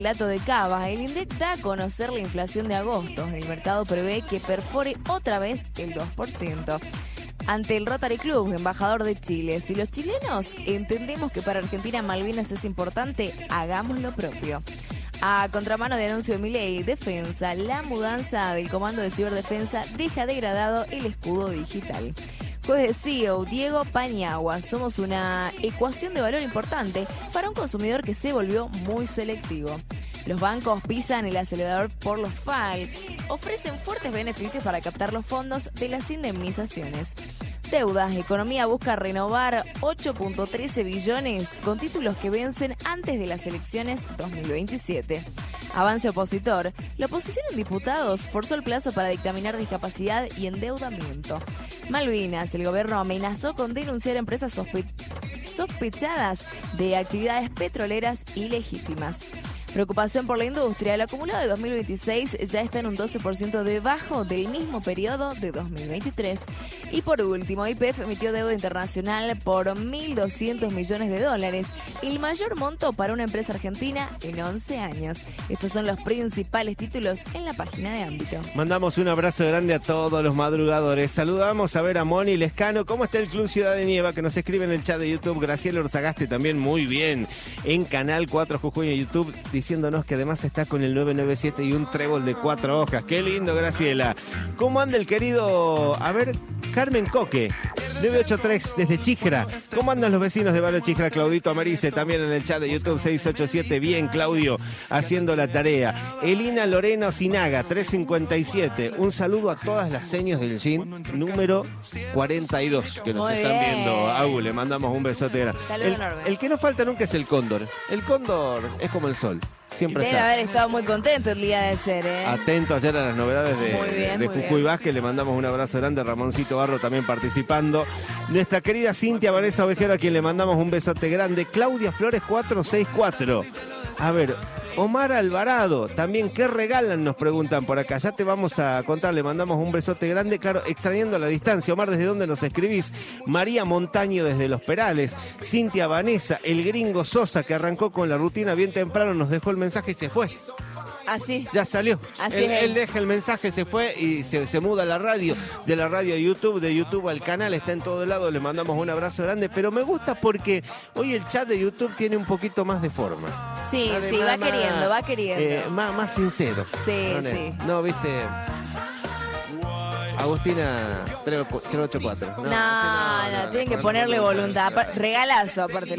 Dato de Cava, el INDEC da a conocer la inflación de agosto. El mercado prevé que perfore otra vez el 2%. Ante el Rotary Club, embajador de Chile, si los chilenos entendemos que para Argentina Malvinas es importante, hagamos lo propio. A contramano de anuncio de Milei, Defensa, la mudanza del Comando de Ciberdefensa deja degradado el escudo digital. Juez de CEO, Diego Pañagua, somos una ecuación de valor importante para un consumidor que se volvió muy selectivo. Los bancos pisan el acelerador por los FAL, ofrecen fuertes beneficios para captar los fondos de las indemnizaciones. Deudas, economía busca renovar 8.13 billones con títulos que vencen antes de las elecciones 2027. Avance opositor, la oposición en diputados forzó el plazo para dictaminar discapacidad y endeudamiento. Malvinas, el gobierno amenazó con denunciar empresas sospechadas de actividades petroleras ilegítimas. Preocupación por la industria. El acumulado de 2026 ya está en un 12% debajo del mismo periodo de 2023. Y por último, YPF emitió deuda internacional por 1.200 millones de dólares, el mayor monto para una empresa argentina en 11 años. Estos son los principales títulos en la página de Ámbito. Mandamos un abrazo grande a todos los madrugadores. Saludamos a ver a Moni Lescano. ¿Cómo está el Club Ciudad de Nieva? Que nos escribe en el chat de YouTube. Graciela Orzagaste también muy bien. En Canal 4 Jujuy en YouTube, diciéndonos que además está con el 997 y un trébol de 4 hojas. Qué lindo, Graciela. ¿Cómo anda el querido, Carmen Coque? 983 desde Chijra. ¿Cómo andan los vecinos de Barrio Chijra? Claudito Amarice también en el chat de YouTube 687. Bien, Claudio, haciendo la tarea. Elina Lorena Sinaga 357. Un saludo a todas las señas del GIN número 42 que nos Muy están bien. viendo. Agu, le mandamos un besote grande. Saludo enorme. El que no falta nunca es el cóndor. El cóndor es como el sol. Siempre Debe está. haber estado muy contento el día de ser, ¿eh? Atento ayer a las novedades Muy bien, de muy Jujuy bien. Vázquez. Le mandamos un abrazo grande. Ramoncito Barro también participando. Nuestra querida Cintia Vanessa Ovejero, a quien le mandamos un besote grande. Claudia Flores 464. A ver, Omar Alvarado, también, ¿qué regalan? Nos preguntan por acá. Ya te vamos a contar, le mandamos un besote grande. Claro, extrañando la distancia. Omar, ¿desde dónde nos escribís? María Montaño desde Los Perales. Cintia Vanessa, el gringo Sosa, que arrancó con la rutina bien temprano, nos dejó el mensaje y se fue. Así. Ya salió. Así es. Él deja el mensaje, se fue y se muda a la radio. De la radio a YouTube, de YouTube al canal, está en todo lado. Le mandamos un abrazo grande. Pero me gusta porque hoy el chat de YouTube tiene un poquito más de forma. Sí, sí, va queriendo. Más sincero. Sí, sí. No, viste. Agustina 384. No, tienen que ponerle voluntad. Regalazo aparte.